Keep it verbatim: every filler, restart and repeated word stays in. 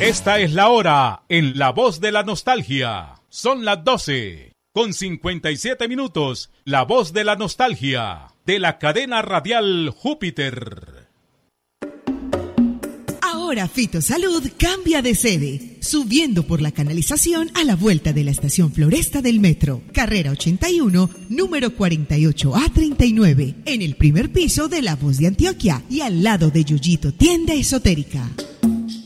Esta es la hora en La Voz de la Nostalgia. Son las doce con cincuenta y siete minutos. La Voz de la Nostalgia de la cadena radial Júpiter. Ahora Fitosalud cambia de sede, subiendo por la canalización a la vuelta de la estación Floresta del Metro, carrera ochenta y uno, número cuarenta y ocho A treinta y nueve, en el primer piso de La Voz de Antioquia y al lado de Yuyito Tienda Esotérica.